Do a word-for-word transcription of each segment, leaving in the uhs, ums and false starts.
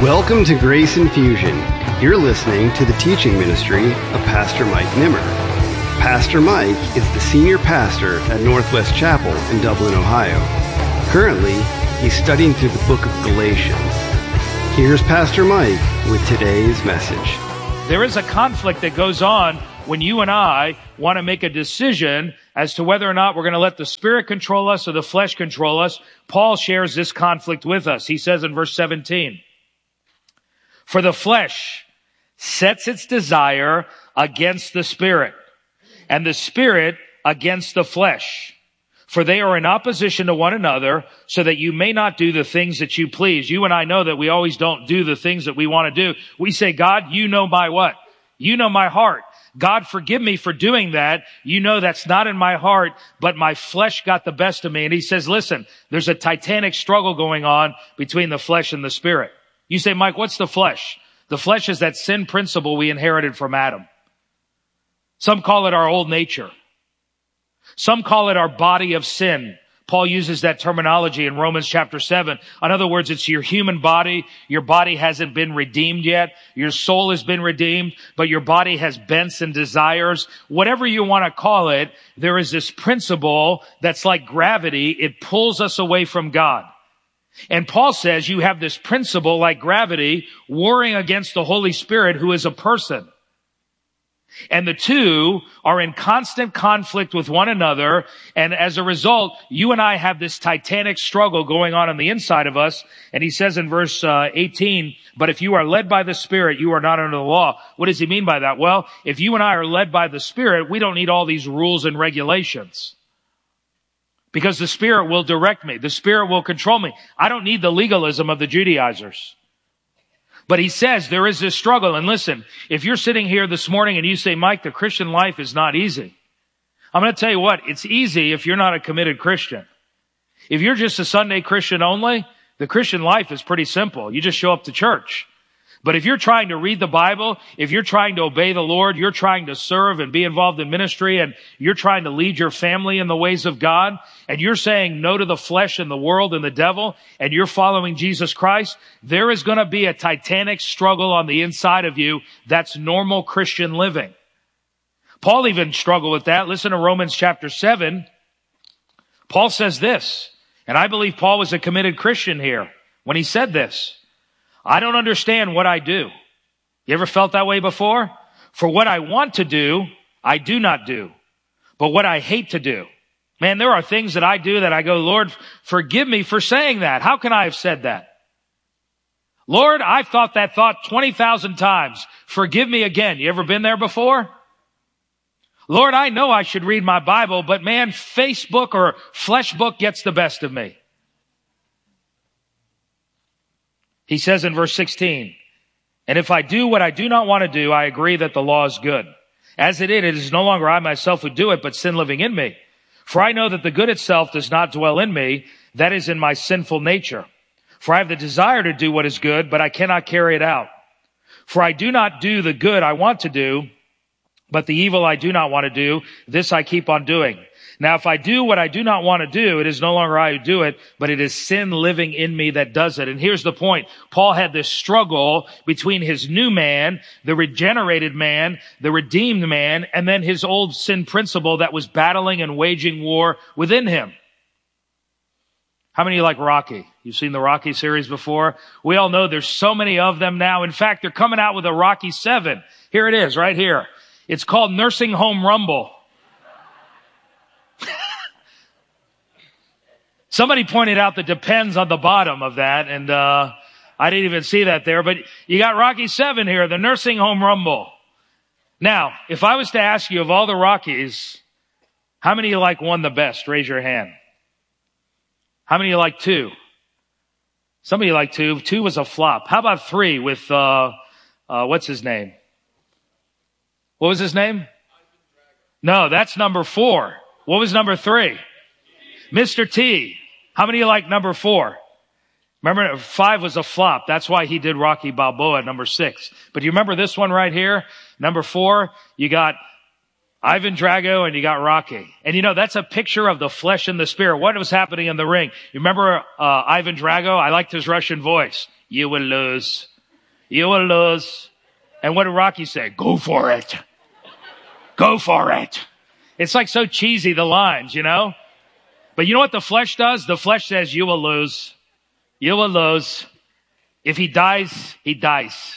Welcome to Grace Infusion. You're listening to the teaching ministry of Pastor Mike Nimmer. Pastor Mike is the senior pastor at Northwest Chapel in Dublin, Ohio. Currently, he's studying through the book of Galatians. Here's Pastor Mike with today's message. There is a conflict that goes on when you and I want to make a decision as to whether or not we're going to let the Spirit control us or the flesh control us. Paul shares this conflict with us. He says in verse seventeen, "For the flesh sets its desire against the Spirit, and the Spirit against the flesh. For they are in opposition to one another, so that you may not do the things that you please." You and I know that we always don't do the things that we want to do. We say, "God, you know my what? You know my heart. God, forgive me for doing that. You know that's not in my heart, but my flesh got the best of me." And he says, listen, there's a titanic struggle going on between the flesh and the Spirit. You say, "Mike, what's the flesh?" The flesh is that sin principle we inherited from Adam. Some call it our old nature. Some call it our body of sin. Paul uses that terminology in Romans chapter seven. In other words, it's your human body. Your body hasn't been redeemed yet. Your soul has been redeemed, but your body has bents and desires. Whatever you want to call it, there is this principle that's like gravity. It pulls us away from God. And Paul says you have this principle like gravity warring against the Holy Spirit, who is a person. And the two are in constant conflict with one another. And as a result, you and I have this titanic struggle going on on the inside of us. And he says in verse uh, eighteen, "But if you are led by the Spirit, you are not under the law." What does he mean by that? Well, if you and I are led by the Spirit, we don't need all these rules and regulations. Because the Spirit will direct me. The Spirit will control me. I don't need the legalism of the Judaizers. But he says there is this struggle. And listen, if you're sitting here this morning and you say, "Mike, the Christian life is not easy," I'm going to tell you what, it's easy if you're not a committed Christian. If you're just a Sunday Christian only, the Christian life is pretty simple. You just show up to church. But if you're trying to read the Bible, if you're trying to obey the Lord, you're trying to serve and be involved in ministry, and you're trying to lead your family in the ways of God, and you're saying no to the flesh and the world and the devil, and you're following Jesus Christ, there is going to be a titanic struggle on the inside of you. That's normal Christian living. Paul even struggled with that. Listen to Romans chapter seven. Paul says this, and I believe Paul was a committed Christian here when he said this. "I don't understand what I do." You ever felt that way before? "For what I want to do, I do not do. But what I hate to do." Man, there are things that I do that I go, "Lord, forgive me for saying that. How can I have said that? Lord, I've thought that thought twenty thousand times. Forgive me again." You ever been there before? "Lord, I know I should read my Bible, but man, Facebook or Fleshbook gets the best of me." He says in verse sixteen, "And if I do what I do not want to do, I agree that the law is good. As it is, it is no longer I myself who do it, but sin living in me. For I know that the good itself does not dwell in me, that is in my sinful nature. For I have the desire to do what is good, but I cannot carry it out. For I do not do the good I want to do, but the evil I do not want to do, this I keep on doing. Now, if I do what I do not want to do, it is no longer I who do it, but it is sin living in me that does it." And here's the point. Paul had this struggle between his new man, the regenerated man, the redeemed man, and then his old sin principle that was battling and waging war within him. How many of you like Rocky? You've seen the Rocky series before? We all know there's so many of them now. In fact, they're coming out with a Rocky seven. Here it is, right here. It's called Nursing Home Rumble. Somebody pointed out the depends on the bottom of that, and uh I didn't even see that there, but you got Rocky seven here, the Nursing Home Rumble. Now, if I was to ask you of all the Rockies, how many of you like one the best? Raise your hand. How many of you like two? Some of you like two. Two was a flop. How about three with, uh uh what's his name? What was his name? No, that's number four. What was number three? Mister T. How many of you like number four? Remember, five was a flop. That's why he did Rocky Balboa at number six. But you remember this one right here? Number four, you got Ivan Drago and you got Rocky. And you know, that's a picture of the flesh and the spirit. What was happening in the ring? You remember uh, Ivan Drago? I liked his Russian voice. "You will lose. You will lose. And what did Rocky say? Go for it. Go for it. It's like so cheesy, the lines, you know? But you know what the flesh does? The flesh says, you will lose. You will lose. If he dies, he dies.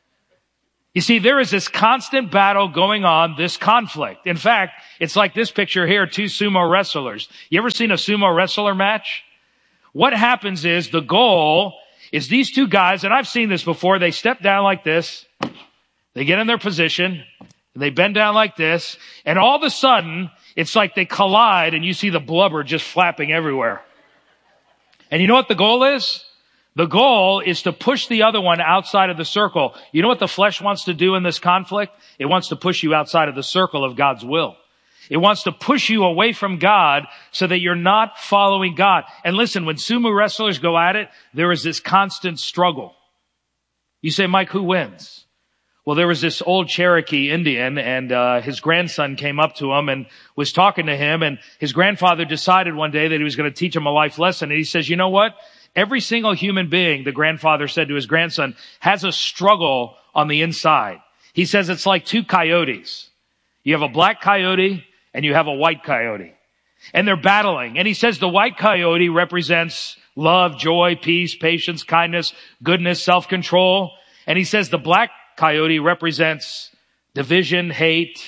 You see, there is this constant battle going on, this conflict. In fact, it's like this picture here, two sumo wrestlers. You ever seen a sumo wrestler match? What happens is the goal is these two guys, and I've seen this before, they step down like this, they get in their position, they bend down like this, and all of a sudden, it's like they collide and you see the blubber just flapping everywhere. And you know what the goal is? The goal is to push the other one outside of the circle. You know what the flesh wants to do in this conflict? It wants to push you outside of the circle of God's will. It wants to push you away from God so that you're not following God. And listen, when sumo wrestlers go at it, there is this constant struggle. You say, Mike, who wins? Well, there was this old Cherokee Indian, and uh, his grandson came up to him and was talking to him, and his grandfather decided one day that he was going to teach him a life lesson. And he says, you know what? Every single human being, the grandfather said to his grandson, has a struggle on the inside. He says it's like two coyotes. You have a black coyote and you have a white coyote. And they're battling. And he says the white coyote represents love, joy, peace, patience, kindness, goodness, self-control. And he says the black coyote represents division, hate,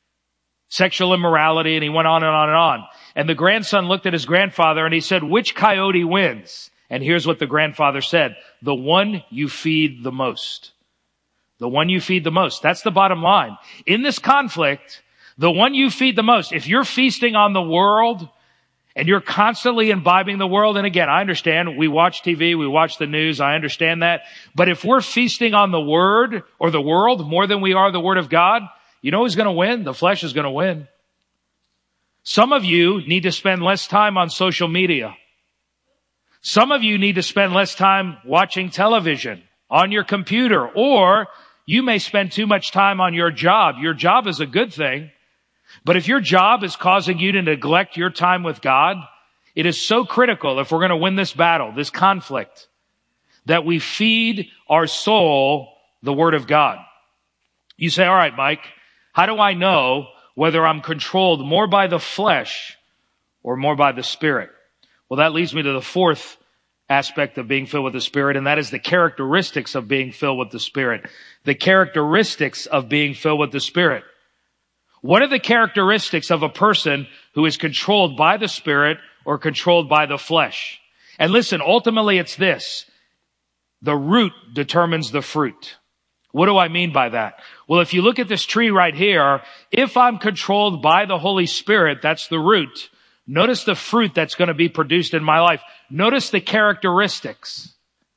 sexual immorality. And he went on and on and on. And the grandson looked at his grandfather and he said, which coyote wins? And here's what the grandfather said, the one you feed the most. The one you feed the most. That's the bottom line. In this conflict, the one you feed the most. If you're feasting on the world and you're constantly imbibing the world, and again, I understand we watch T V, we watch the news, I understand that. But if we're feasting on the word or the world more than we are the word of God, you know who's going to win? The flesh is going to win. Some of you need to spend less time on social media. Some of you need to spend less time watching television, on your computer, or you may spend too much time on your job. Your job is a good thing, but if your job is causing you to neglect your time with God, it is so critical if we're going to win this battle, this conflict, that we feed our soul the Word of God. You say, all right, Mike, how do I know whether I'm controlled more by the flesh or more by the Spirit? Well, that leads me to the fourth aspect of being filled with the Spirit, and that is the characteristics of being filled with the Spirit. The characteristics of being filled with the Spirit. What are the characteristics of a person who is controlled by the Spirit or controlled by the flesh? And listen, ultimately it's this. The root determines the fruit. What do I mean by that? Well, if you look at this tree right here, if I'm controlled by the Holy Spirit, that's the root. Notice the fruit that's going to be produced in my life. Notice the characteristics.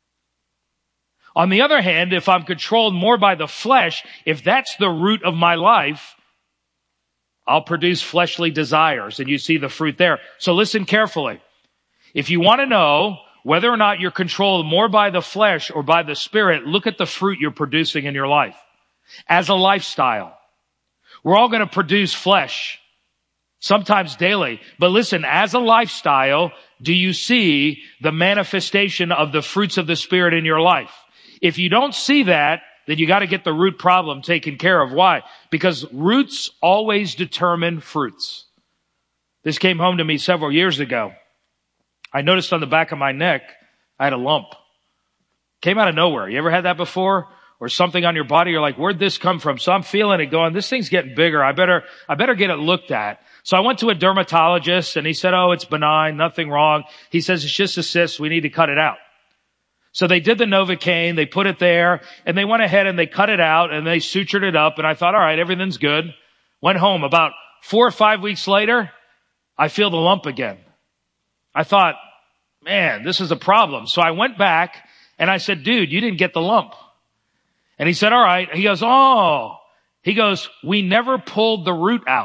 On the other hand, if I'm controlled more by the flesh, if that's the root of my life, I'll produce fleshly desires, and you see the fruit there. So listen carefully. If you want to know whether or not you're controlled more by the flesh or by the Spirit, look at the fruit you're producing in your life. As a lifestyle, we're all going to produce flesh, sometimes daily. But listen, as a lifestyle, do you see the manifestation of the fruits of the Spirit in your life? If you don't see that, then you got to get the root problem taken care of. Why? Because roots always determine fruits. This came home to me several years ago. I noticed on the back of my neck, I had a lump. Came out of nowhere. You ever had that before? Or something on your body, you're like, where'd this come from? So I'm feeling it going, this thing's getting bigger. I better, I better get it looked at. So I went to a dermatologist and he said, oh, it's benign, nothing wrong. He says, it's just a cyst. We need to cut it out. So they did the Novocaine, they put it there, and they went ahead and they cut it out and they sutured it up. And I thought, all right, everything's good. Went home. About four or five weeks later, I feel the lump again. I thought, man, this is a problem. So I went back and I said, dude, you didn't get the lump. And he said, all right. He goes, oh, he goes, we never pulled the root out.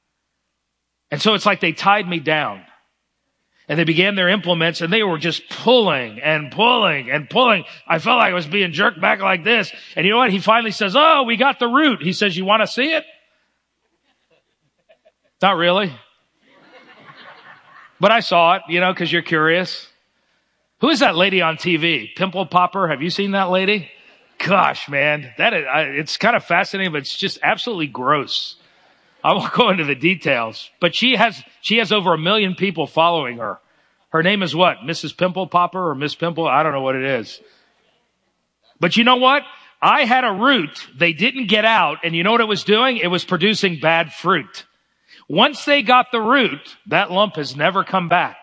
And so it's like they tied me down and they began their implements and they were just pulling and pulling and pulling. I felt like I was being jerked back like this. And you know what? He finally says, oh, we got the root. He says, you want to see it? Not really. But I saw it, you know, because you're curious. Who is that lady on T V? Pimple Popper? Have you seen that lady? Gosh, man, that is, I, it's kind of fascinating, but it's just absolutely gross. I won't go into the details, but she has, she has over a million people following her. Her name is what? Missus Pimple Popper or Miss Pimple? I don't know what it is. But you know what? I had a root. They didn't get out. And you know what it was doing? It was producing bad fruit. Once they got the root, that lump has never come back.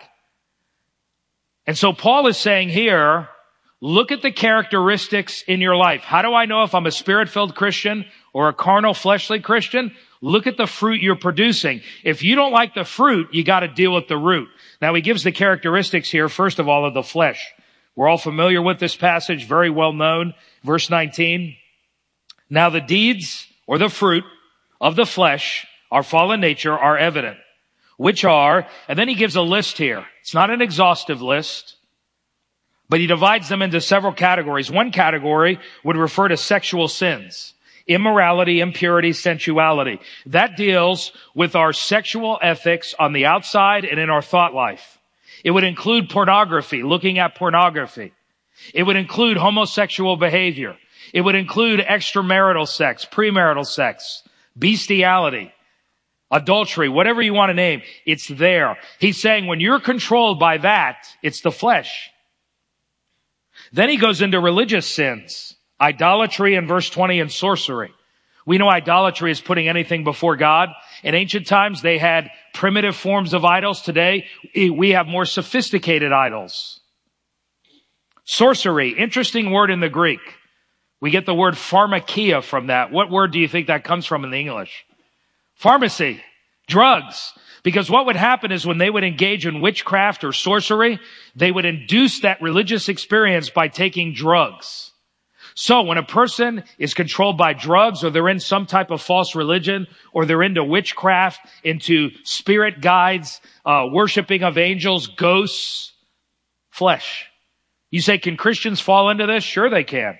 And so Paul is saying here, look at the characteristics in your life. How do I know if I'm a spirit-filled Christian or a carnal, fleshly Christian? Look at the fruit you're producing. If you don't like the fruit, you got to deal with the root. Now he gives the characteristics here, first of all, of the flesh. We're all familiar with this passage, very well known. Verse nineteen. Now the deeds or the fruit of the flesh, our fallen nature, are evident, which are, and then he gives a list here. It's not an exhaustive list, but he divides them into several categories. One category would refer to sexual sins, immorality, impurity, sensuality. That deals with our sexual ethics on the outside and in our thought life. It would include pornography, looking at pornography. It would include homosexual behavior. It would include extramarital sex, premarital sex, bestiality, adultery, whatever you want to name. It's there. He's saying when you're controlled by that, it's the flesh. Then he goes into religious sins, idolatry in verse twenty and sorcery. We know idolatry is putting anything before God. In ancient times, they had primitive forms of idols. Today, we have more sophisticated idols. Sorcery, interesting word in the Greek. We get the word pharmakia from that. What word do you think that comes from in the English? Pharmacy, drugs. Because what would happen is when they would engage in witchcraft or sorcery, they would induce that religious experience by taking drugs. So when a person is controlled by drugs or they're in some type of false religion or they're into witchcraft, into spirit guides, uh, worshiping of angels, ghosts, flesh. You say, can Christians fall into this? Sure they can.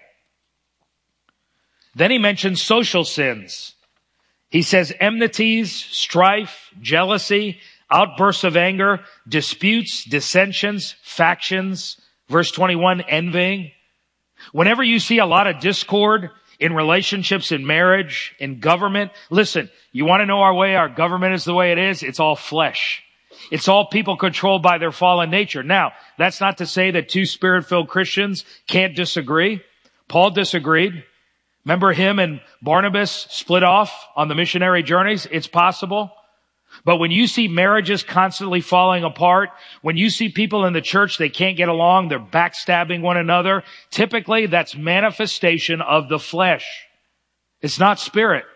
Then he mentions social sins. He says enmities, strife, jealousy, outbursts of anger, disputes, dissensions, factions. Verse twenty-one, envying. Whenever you see a lot of discord in relationships, in marriage, in government, listen, you want to know our way, our government is the way it is? It's all flesh. It's all people controlled by their fallen nature. Now, that's not to say that two spirit-filled Christians can't disagree. Paul disagreed. Remember him and Barnabas split off on the missionary journeys? It's possible. But when you see marriages constantly falling apart, when you see people in the church, they can't get along, they're backstabbing one another, typically that's manifestation of the flesh. It's not spirit.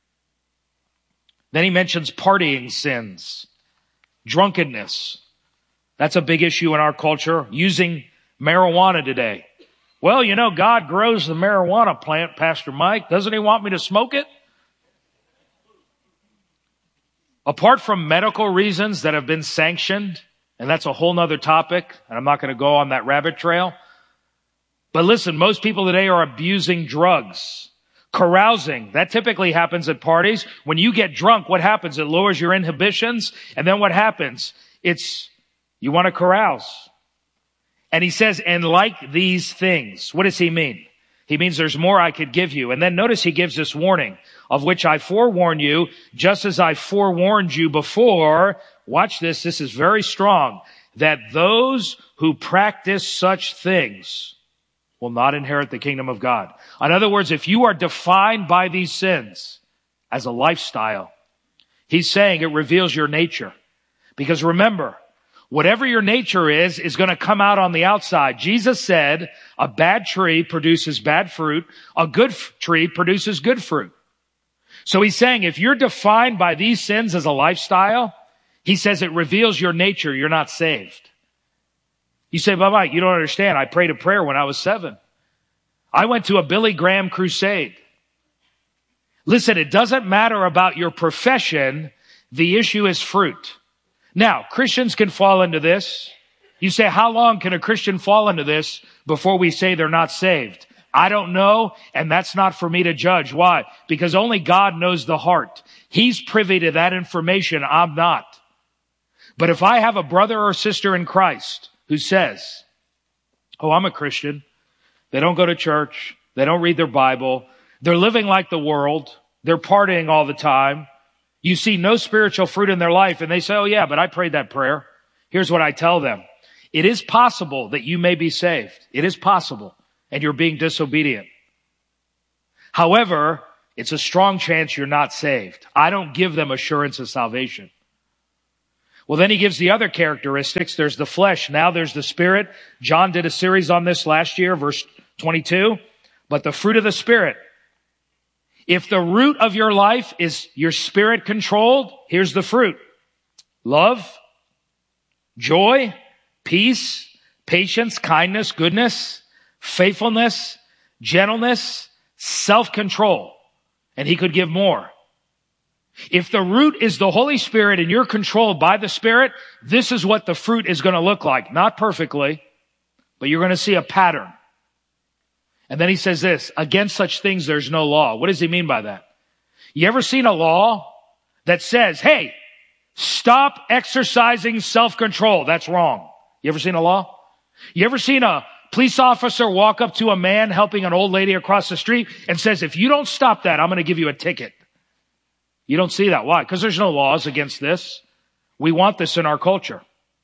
Then he mentions partying sins, drunkenness. That's a big issue in our culture, using marijuana today. Well, you know, God grows the marijuana plant, Pastor Mike. Doesn't he want me to smoke it? Apart from medical reasons that have been sanctioned, and that's a whole nother topic, and I'm not going to go on that rabbit trail. But listen, most people today are abusing drugs. Carousing, that typically happens at parties. When you get drunk, what happens? It lowers your inhibitions, and then what happens? It's, you want to carouse. And he says, and like these things. What does he mean? He means there's more I could give you. And then notice he gives this warning, of which I forewarn you, just as I forewarned you before. Watch this. This is very strong. That those who practice such things will not inherit the kingdom of God. In other words, if you are defined by these sins as a lifestyle, he's saying it reveals your nature. Because remember, whatever your nature is, is going to come out on the outside. Jesus said, a bad tree produces bad fruit. A good f- tree produces good fruit. So he's saying, if you're defined by these sins as a lifestyle, he says it reveals your nature. You're not saved. You say, but Mike, you don't understand. I prayed a prayer when I was seven. I went to a Billy Graham crusade. Listen, it doesn't matter about your profession. The issue is fruit. Now, Christians can fall into this. You say, how long can a Christian fall into this before we say they're not saved? I don't know, and that's not for me to judge. Why? Because only God knows the heart. He's privy to that information. I'm not. But if I have a brother or sister in Christ who says, oh, I'm a Christian. They don't go to church. They don't read their Bible. They're living like the world. They're partying all the time. You see no spiritual fruit in their life, and they say, oh yeah, but I prayed that prayer. Here's what I tell them. It is possible that you may be saved. It is possible, and you're being disobedient. However, it's a strong chance you're not saved. I don't give them assurance of salvation. Well, then he gives the other characteristics. There's the flesh. Now there's the spirit. John did a series on this last year, verse twenty-two. But the fruit of the Spirit. If the root of your life is your spirit controlled, here's the fruit. Love, joy, peace, patience, kindness, goodness, faithfulness, gentleness, self-control. And he could give more. If the root is the Holy Spirit and you're controlled by the Spirit, this is what the fruit is going to look like. Not perfectly, but you're going to see a pattern. And then he says this, against such things there's no law. What does he mean by that? You ever seen a law that says, hey, stop exercising self-control? That's wrong. You ever seen a law? You ever seen a police officer walk up to a man helping an old lady across the street and says, if you don't stop that, I'm going to give you a ticket? You don't see that. Why? Because there's no laws against this. We want this in our culture.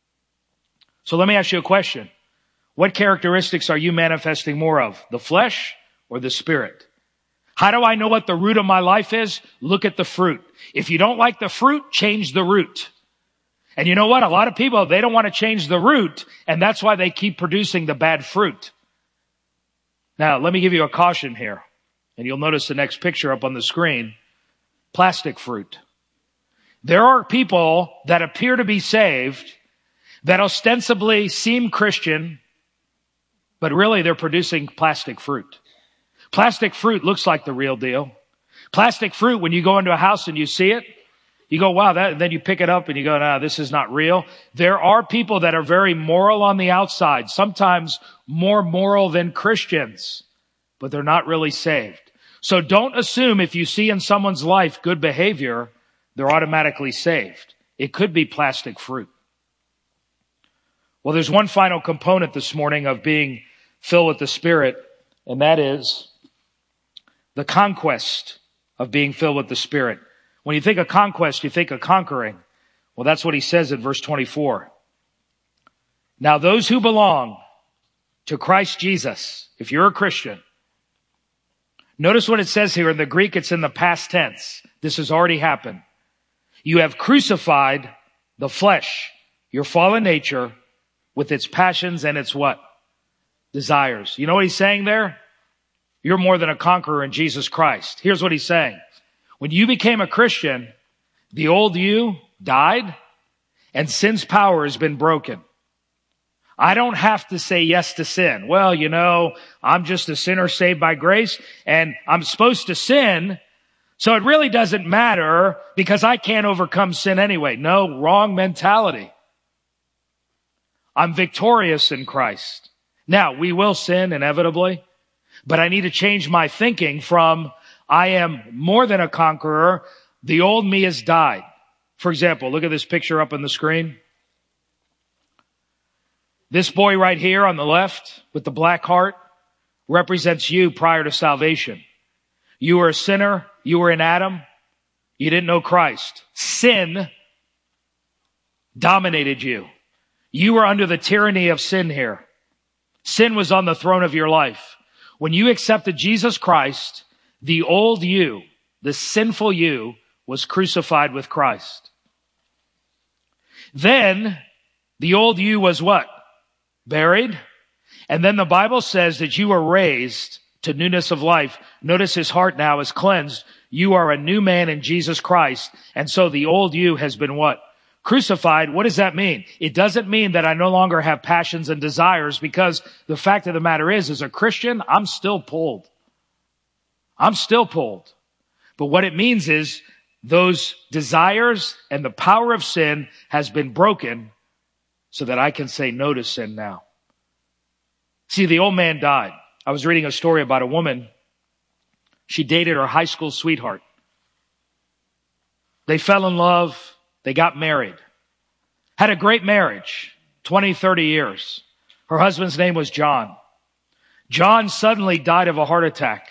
So let me ask you a question. What characteristics are you manifesting more of? The flesh or the spirit? How do I know what the root of my life is? Look at the fruit. If you don't like the fruit, change the root. And you know what? A lot of people, they don't want to change the root, and that's why they keep producing the bad fruit. Now, let me give you a caution here. And you'll notice the next picture up on the screen. Plastic fruit. There are people that appear to be saved, that ostensibly seem Christian, but really they're producing plastic fruit. Plastic fruit looks like the real deal. Plastic fruit, when you go into a house and you see it, you go, wow, that, and then you pick it up and you go, no, this is not real. There are people that are very moral on the outside, sometimes more moral than Christians, but they're not really saved. So don't assume if you see in someone's life good behavior, they're automatically saved. It could be plastic fruit. Well, there's one final component this morning of being filled with the Spirit, and that is the conquest of being filled with the Spirit. When you think of conquest, you think of conquering. Well, that's what he says in verse twenty-four. Now those who belong to Christ Jesus, if you're a Christian, notice what it says here in the Greek, it's in the past tense. This has already happened. You have crucified the flesh, your fallen nature, with its passions and its what? Desires. You know what he's saying there? You're more than a conqueror in Jesus Christ. Here's what he's saying. When you became a Christian, the old you died and sin's power has been broken. I don't have to say yes to sin. Well, you know, I'm just a sinner saved by grace and I'm supposed to sin, so it really doesn't matter because I can't overcome sin anyway. No, wrong mentality. I'm victorious in Christ. Now, we will sin inevitably, but I need to change my thinking from I am more than a conqueror. The old me has died. For example, look at this picture up on the screen. This boy right here on the left with the black heart represents you prior to salvation. You were a sinner. You were in Adam. You didn't know Christ. Sin dominated you. You were under the tyranny of sin here. Sin was on the throne of your life. When you accepted Jesus Christ, the old you, the sinful you, was crucified with Christ. Then, the old you was what? Buried. And then the Bible says that you were raised to newness of life. Notice his heart now is cleansed. You are a new man in Jesus Christ. And so the old you has been what? Crucified. What does that mean? It doesn't mean that I no longer have passions and desires, because the fact of the matter is, as a Christian, I'm still pulled. I'm still pulled. But what it means is those desires and the power of sin has been broken so that I can say no to sin now. See, the old man died. I was reading a story about a woman. She dated her high school sweetheart. They fell in love. They got married. Had a great marriage, twenty, thirty years. Her husband's name was John. John suddenly died of a heart attack.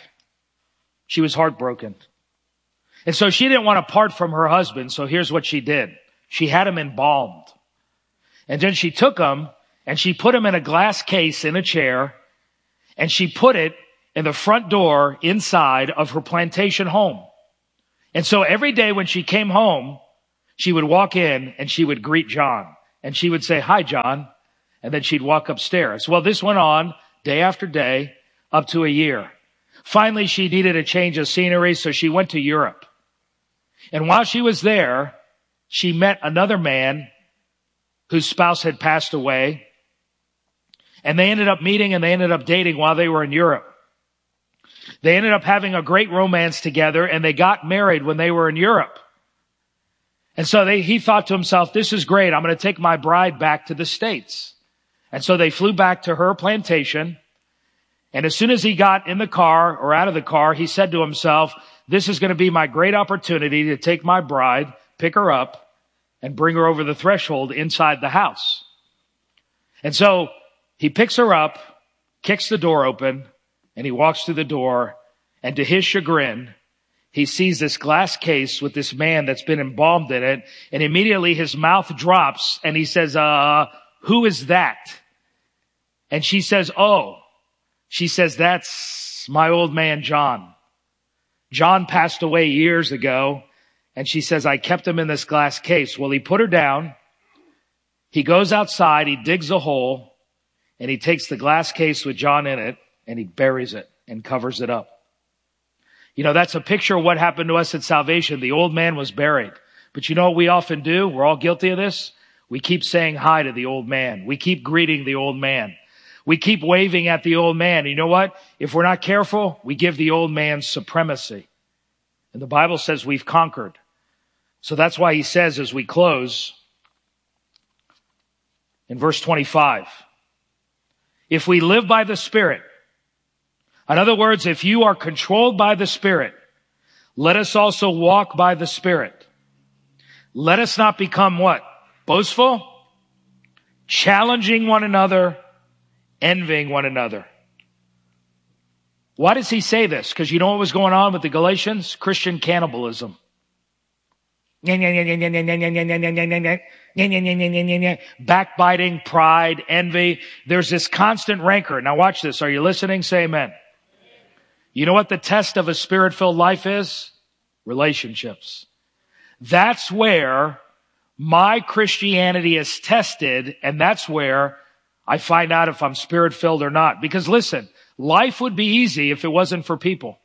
She was heartbroken. And so she didn't want to part from her husband, so here's what she did. She had him embalmed. And then she took him and she put him in a glass case in a chair, and she put it in the front door inside of her plantation home. And so every day when she came home, she would walk in and she would greet John. And she would say, "Hi, John." And then she'd walk upstairs. Well, this went on day after day, up to a year. Finally, she needed a change of scenery, so she went to Europe. And while she was there, she met another man whose spouse had passed away. And they ended up meeting and they ended up dating while they were in Europe. They ended up having a great romance together, and they got married when they were in Europe. And so they, he thought to himself, this is great. I'm going to take my bride back to the States. And so they flew back to her plantation. And as soon as he got in the car or out of the car, he said to himself, this is going to be my great opportunity to take my bride, pick her up, and bring her over the threshold inside the house. And so he picks her up, kicks the door open, and he walks through the door. And to his chagrin, he sees this glass case with this man that's been embalmed in it. And immediately his mouth drops and he says, uh, who is that? And she says, oh, she says, that's my old man, John. John passed away years ago. And she says, I kept him in this glass case. Well, he put her down. He goes outside, he digs a hole, and he takes the glass case with John in it, and he buries it and covers it up. You know, that's a picture of what happened to us at salvation. The old man was buried. But you know what we often do? We're all guilty of this. We keep saying hi to the old man. We keep greeting the old man. We keep waving at the old man. You know what? If we're not careful, we give the old man supremacy. And the Bible says we've conquered. So that's why he says as we close in verse twenty-five, if we live by the Spirit, in other words, if you are controlled by the Spirit, let us also walk by the Spirit. Let us not become what? Boastful, challenging one another, envying one another. Why does he say this? Because you know what was going on with the Galatians? Christian cannibalism. Backbiting, pride, envy. There's this constant rancor. Now watch this. Are you listening? Say amen. You know what the test of a Spirit-filled life is? Relationships. That's where my Christianity is tested, and that's where I find out if I'm Spirit-filled or not. Because listen, life would be easy if it wasn't for people.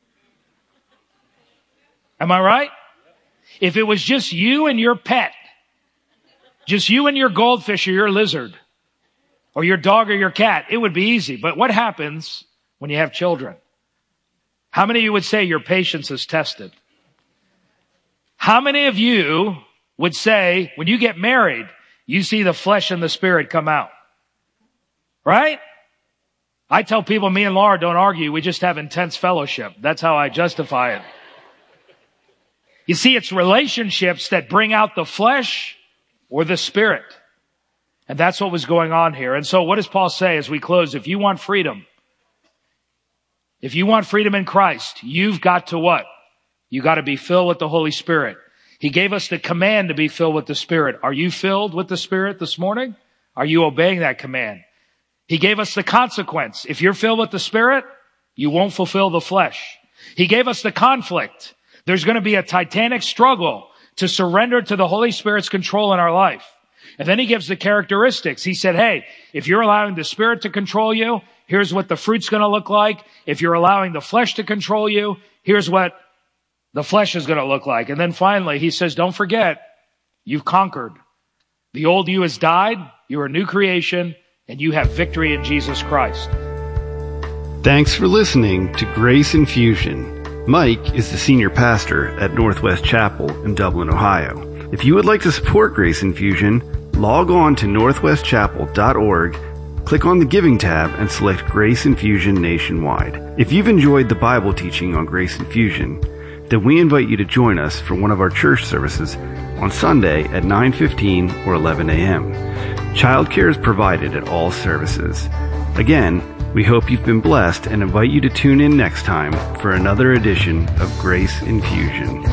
Am I right? If it was just you and your pet, just you and your goldfish or your lizard, or your dog or your cat, it would be easy. But what happens when you have children? How many of you would say your patience is tested? How many of you would say when you get married, you see the flesh and the spirit come out? Right? I tell people, me and Laura don't argue. We just have intense fellowship. That's how I justify it. You see, it's relationships that bring out the flesh or the spirit. And that's what was going on here. And so what does Paul say as we close? If you want freedom, if you want freedom in Christ, you've got to what? You got to be filled with the Holy Spirit. He gave us the command to be filled with the Spirit. Are you filled with the Spirit this morning? Are you obeying that command? He gave us the consequence. If you're filled with the Spirit, you won't fulfill the flesh. He gave us the conflict. There's going to be a titanic struggle to surrender to the Holy Spirit's control in our life. And then he gives the characteristics. He said, hey, if you're allowing the Spirit to control you, here's what the fruit's going to look like. If you're allowing the flesh to control you, here's what the flesh is going to look like. And then finally, he says, don't forget, you've conquered. The old you has died. You're a new creation, and you have victory in Jesus Christ. Thanks for listening to Grace Infusion. Mike is the senior pastor at Northwest Chapel in Dublin, Ohio. If you would like to support Grace Infusion, log on to northwest chapel dot org, click on the Giving tab, and select Grace Infusion Nationwide. If you've enjoyed the Bible teaching on Grace Infusion, then we invite you to join us for one of our church services on Sunday at nine fifteen or eleven a.m. Childcare is provided at all services. Again, We hope you've been blessed and invite you to tune in next time for another edition of Grace Infusion.